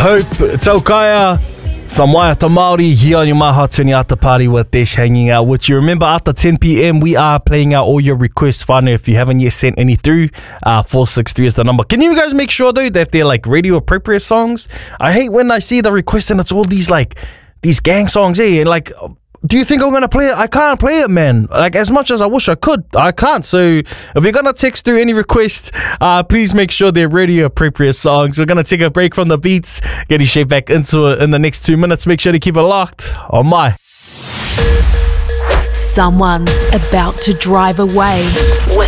Hope, Tau Kaya, Samwaiata Māori here on your Maha Tuni After Party with Desh hanging out with you. Remember, after 10 p.m, we are playing out all your requests. Whānau, if you haven't yet sent any through, 463 is the number. Can you guys make sure, though, that they're like radio appropriate songs? I hate when I see the requests and it's all these gang songs, eh? And like, do you think I'm gonna play it? I can't play it, man. Like, as much as I wish I could, I can't. So if you're gonna text through any requests, please make sure they're radio appropriate songs. We're gonna take a break from the beats, getting straight back into it in the next 2 minutes. Make sure to keep it locked on my. Someone's about to drive away.